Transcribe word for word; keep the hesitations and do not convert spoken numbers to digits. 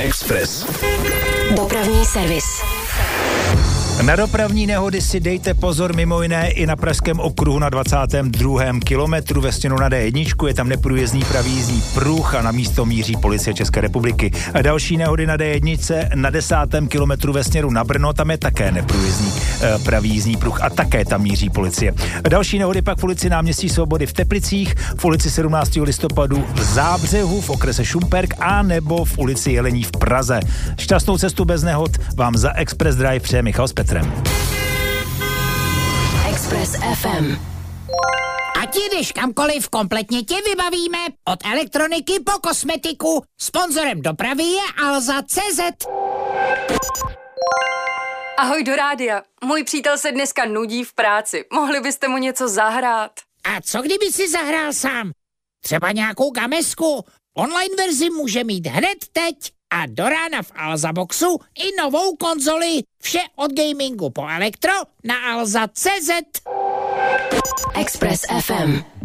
Express. Dopravní servis. Na dopravní nehody si dejte pozor mimo jiné i na pražském okruhu na dvacátém druhém kilometru ve směru na D jedna, je tam neprůjezdný pravý jízdní pruh a na místo míří policie České republiky. A další nehody na D jedna na desátém kilometru ve směru na Brno, tam je také neprůjezdný e, pravý jízdní pruh a také tam míří policie. A další nehody pak v ulici Náměstí Svobody v Teplicích, v ulici sedmnáctého listopadu v Zábřehu v okrese Šumperk a nebo v ulici Jelení v Praze. Šťastnou cestu bez nehod vám za Express Drive přeje Michal s Petrem. Express F M. Ať jdeš kamkoliv, kompletně tě vybavíme. Od elektroniky po kosmetiku. Sponzorem dopravy je Alza tečka cé zet. Ahoj do rádia. Můj přítel se dneska nudí v práci. Mohli byste mu něco zahrát? A co kdyby si zahrál sám? Třeba nějakou gamesku. Online verzi může mít hned teď. A do rána v Alza Boxu i novou konzoli. Vše od gamingu po elektro na alza tečka cé zet. Express F M.